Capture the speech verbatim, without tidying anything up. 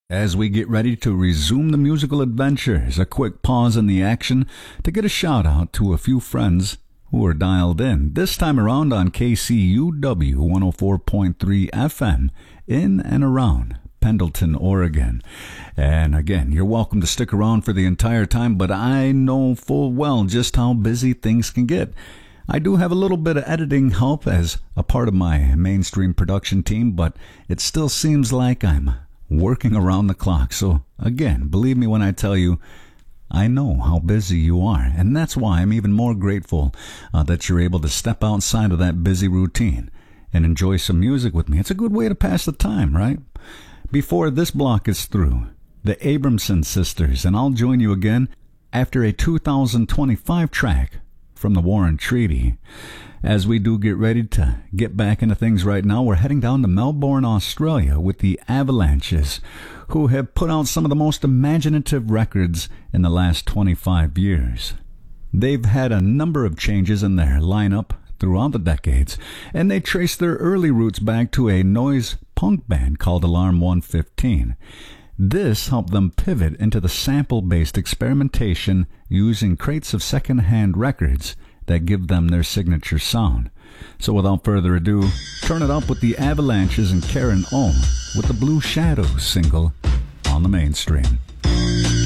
As we get ready to resume the musical adventures, a quick pause in the action to get a shout out to a few friends who are dialed in, this time around on K C U W one oh four point three F M in and around Pendleton, Oregon. And again, you're welcome to stick around for the entire time, but I know full well just how busy things can get. I do have a little bit of editing help as a part of my mainstream production team, but it still seems like I'm working around the clock. So again, believe me when I tell you, I know how busy you are, and that's why I'm even more grateful uh, that you're able to step outside of that busy routine and enjoy some music with me. It's a good way to pass the time, right? Before this block is through, the Abramson Sisters, and I'll join you again after a two thousand twenty-five track from the Warren Treaty. As we do get ready to get back into things right now, we're heading down to Melbourne, Australia with the Avalanches, who have put out some of the most imaginative records in the last twenty-five years. They've had a number of changes in their lineup throughout the decades, and they trace their early roots back to a noise punk band called Alarm one fifteen. This helped them pivot into the sample-based experimentation using crates of second-hand records that give them their signature sound. So without further ado, turn it up with the Avalanches and Karen O with the Blue Shadows single on the mainstream.